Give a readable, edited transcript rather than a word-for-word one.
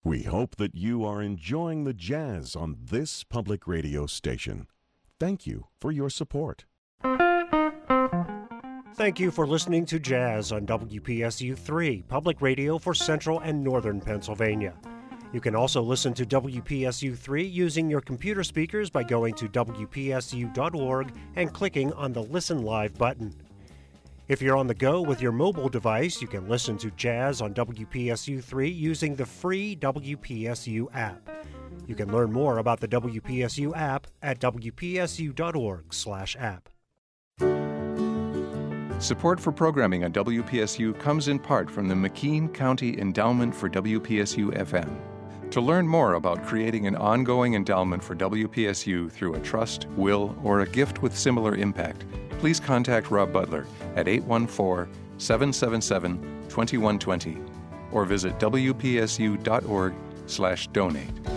We hope that you are enjoying the jazz on this public radio station. Thank you for your support. Thank you for listening to Jazz on WPSU 3, public radio for Central and Northern Pennsylvania. You can also listen to WPSU 3 using your computer speakers by going to WPSU.org and clicking on the Listen Live button. If you're on the go with your mobile device, you can listen to Jazz on WPSU 3 using the free WPSU app. You can learn more about the WPSU app at WPSU.org/app. Support for programming on WPSU comes in part from the McKean County Endowment for WPSU FM. To learn more about creating an ongoing endowment for WPSU through a trust, will, or a gift with similar impact, please contact Rob Butler at 814-777-2120 or visit WPSU.org/donate.